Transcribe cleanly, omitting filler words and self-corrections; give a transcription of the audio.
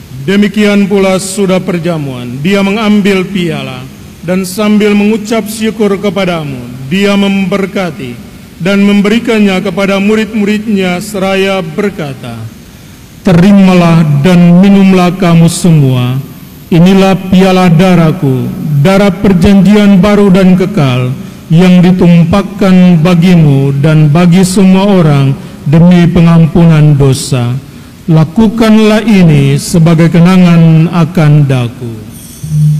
Demikian pula sudah perjamuan, dia mengambil piala, dan sambil mengucap syukur kepadamu, dia memberkati dan memberikannya kepada murid-muridnya seraya berkata, "Terimalah dan minumlah kamu semua, inilah piala darahku, darah perjanjian baru dan kekal, yang ditumpahkan bagimu dan bagi semua orang demi pengampunan dosa. Lakukanlah ini sebagai kenangan akan daku."